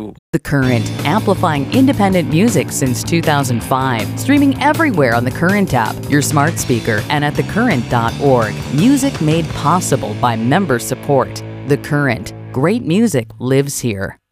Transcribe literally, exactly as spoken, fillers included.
you. The Current, amplifying independent music since two thousand five. Streaming everywhere on the Current app, your smart speaker, and at the current dot org. Music made possible by member support. The Current. Great music lives here.